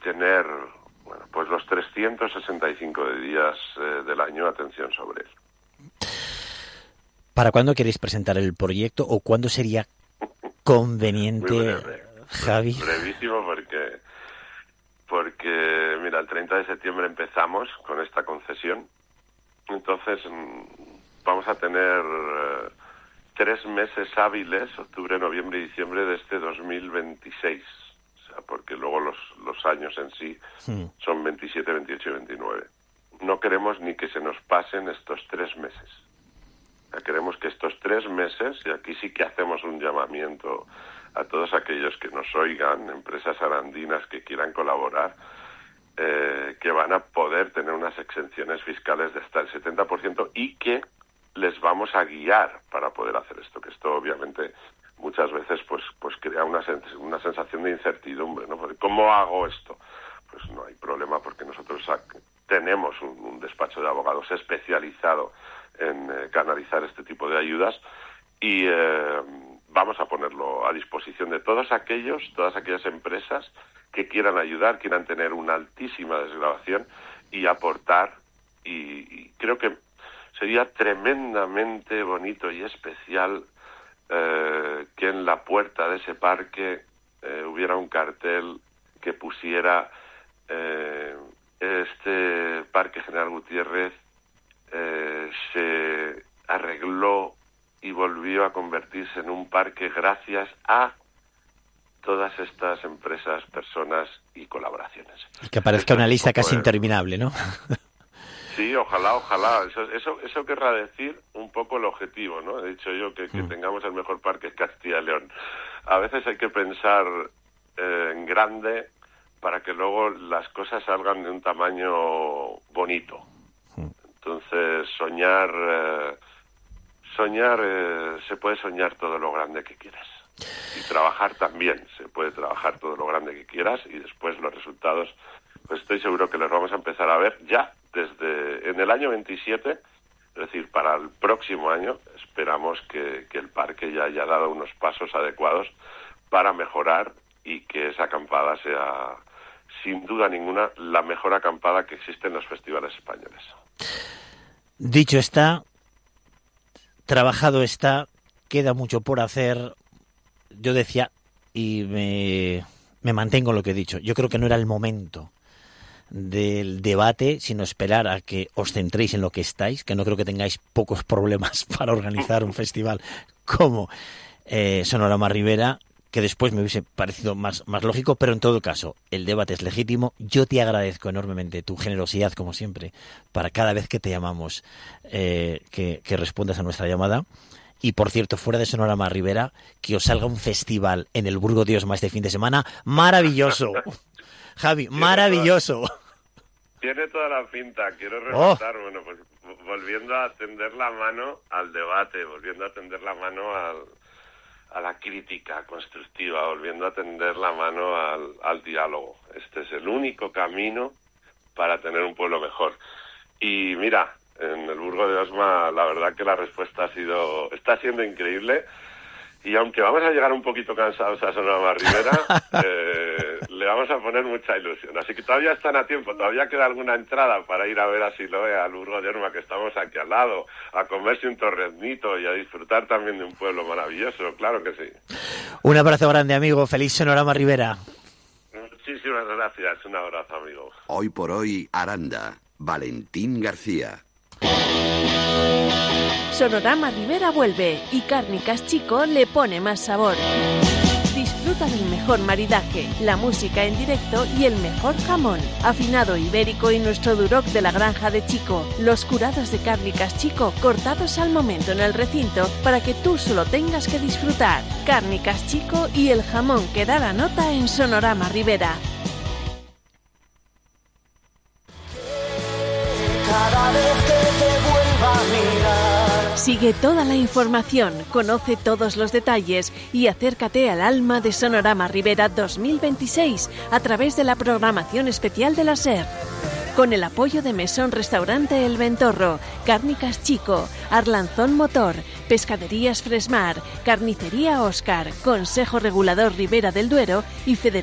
tener, bueno, pues los 365 días del año atención sobre él. ¿Para cuándo queréis presentar el proyecto o cuándo sería conveniente, Muy breve, Javi? Brevísimo porque, mira, el 30 de septiembre empezamos con esta concesión. Entonces vamos a tener 3 meses hábiles, octubre, noviembre y diciembre de este 2026. O sea, porque luego los años en sí son 27, 28 y 29. No queremos ni que se nos pasen estos 3 meses. Queremos que estos 3 meses, y aquí sí que hacemos un llamamiento a todos aquellos que nos oigan, empresas arandinas que quieran colaborar, que van a poder tener unas exenciones fiscales de hasta el 70% y que les vamos a guiar para poder hacer esto, que esto obviamente muchas veces pues crea una sensación de incertidumbre, ¿no? Porque ¿cómo hago esto? Pues no hay problema, porque nosotros tenemos un despacho de abogados especializado en canalizar este tipo de ayudas y vamos a ponerlo a disposición de todas aquellas empresas que quieran ayudar, quieran tener una altísima desgravación y aportar, y creo que sería tremendamente bonito y especial que en la puerta de ese parque hubiera un cartel que pusiera este Parque General Gutiérrez se arregló y volvió a convertirse en un parque gracias a todas estas empresas, personas y colaboraciones. Que parezca una lista casi interminable, ¿no? Sí, ojalá. Eso querrá decir un poco el objetivo, ¿no? He dicho yo que tengamos el mejor parque en Castilla y León. A veces hay que pensar en grande para que luego las cosas salgan de un tamaño bonito. Entonces, soñar, se puede soñar todo lo grande que quieras. Y trabajar también, se puede trabajar todo lo grande que quieras, y después los resultados, pues estoy seguro que los vamos a empezar a ver ya desde en el año 27, es decir, para el próximo año. Esperamos que el parque ya haya dado unos pasos adecuados para mejorar y que esa acampada sea, sin duda ninguna, la mejor acampada que existe en los festivales españoles. Dicho está, trabajado está, queda mucho por hacer. Yo decía, y me mantengo en lo que he dicho, yo creo que no era el momento del debate, sino esperar a que os centréis en lo que estáis, que no creo que tengáis pocos problemas para organizar un festival como Sonorama Ribera, que después me hubiese parecido más lógico, pero en todo caso, el debate es legítimo. Yo te agradezco enormemente tu generosidad, como siempre, para cada vez que te llamamos, que respondas a nuestra llamada. Y, por cierto, fuera de Sonorama Ribera, que os salga un festival en el Burgo de Osma este fin de semana, ¡maravilloso! Javi, maravilloso. Tiene toda la pinta. Quiero rematar, bueno, pues volviendo a tender la mano al debate, volviendo a tender la mano a la crítica constructiva, volviendo a tender la mano al diálogo. Este es el único camino para tener un pueblo mejor. Y mira, en el Burgo de Osma la verdad que la respuesta está siendo increíble, y aunque vamos a llegar un poquito cansados a Sonorama Ribera, le vamos a poner mucha ilusión. Así que todavía están a tiempo, todavía queda alguna entrada para ir a ver a Siloé, al Burgo de Osma, que estamos aquí al lado, a comerse un torreznito y a disfrutar también de un pueblo maravilloso, claro que sí. Un abrazo grande, amigo, feliz Sonorama Ribera. Muchísimas gracias, un abrazo, amigo. Hoy por hoy, Aranda, Valentín García. Sonorama Ribera vuelve y Cárnicas Chico le pone más sabor. Disfruta del mejor maridaje, la música en directo y el mejor jamón. Afinado ibérico y nuestro duroc de la granja de Chico. Los curados de Cárnicas Chico cortados al momento en el recinto para que tú solo tengas que disfrutar. Cárnicas Chico y el jamón que da la nota en Sonorama Ribera. Cada vez que te vuelva a mirar. Sigue toda la información, conoce todos los detalles y acércate al alma de Sonorama Ribera 2026 a través de la programación especial de la SER. Con el apoyo de Mesón Restaurante El Ventorro, Cárnicas Chico, Arlanzón Motor, Pescaderías Fresmar, Carnicería Óscar, Consejo Regulador Ribera del Duero y Federación